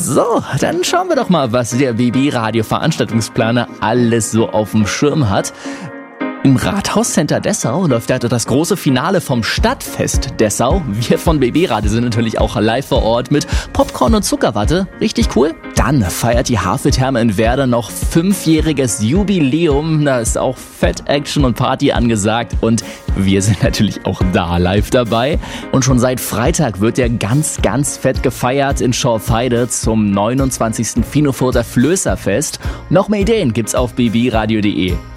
So, dann schauen wir doch mal, was der BB-Radio-Veranstaltungsplaner alles so auf dem Schirm hat. Im Rathauscenter Dessau läuft heute das große Finale vom Stadtfest Dessau. Wir von BB Radio sind natürlich auch live vor Ort mit Popcorn und Zuckerwatte. Richtig cool. Dann feiert die Haveltherme in Werder noch 5-jähriges Jubiläum. Da ist auch Fett Action und Party angesagt. Und wir sind natürlich auch da live dabei. Und schon seit Freitag wird ja ganz fett gefeiert in Schorfheide zum 29. Finofurter Flößerfest. Noch mehr Ideen gibt's auf bbradio.de.